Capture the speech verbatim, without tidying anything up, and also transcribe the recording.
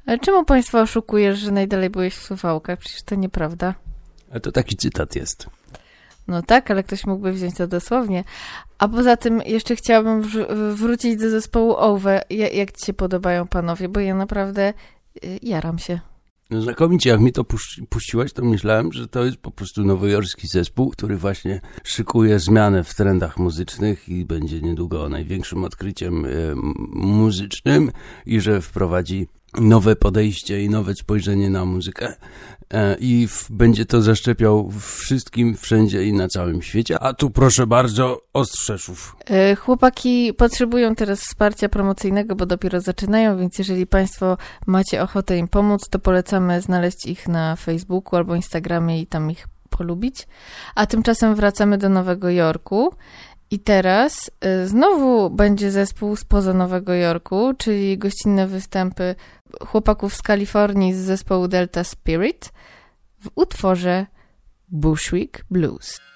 Ale czemu państwo oszukujesz, że najdalej byłeś w Suwałkach? Przecież to nieprawda. A to taki cytat jest. No tak, ale ktoś mógłby wziąć to dosłownie. A poza tym jeszcze chciałabym wr- wrócić do zespołu Owe. Ja, jak ci się podobają panowie? Bo ja naprawdę y, jaram się. No znakomicie, jak mi to puści- puściłaś, to myślałem, że to jest po prostu nowojorski zespół, który właśnie szykuje zmianę w trendach muzycznych i będzie niedługo największym odkryciem e, muzycznym i że wprowadzi nowe podejście i nowe spojrzenie na muzykę e, i w, będzie to zaszczepiał wszystkim, wszędzie i na całym świecie. A tu proszę bardzo, Ostrzeszów. Y, chłopaki potrzebują teraz wsparcia promocyjnego, bo dopiero zaczynają, więc jeżeli państwo macie ochotę im pomóc, to polecamy znaleźć ich na Facebooku albo Instagramie i tam ich polubić. A tymczasem wracamy do Nowego Jorku. I teraz y, znowu będzie zespół spoza Nowego Jorku, czyli gościnne występy chłopaków z Kalifornii z zespołu Delta Spirit w utworze Bushwick Blues.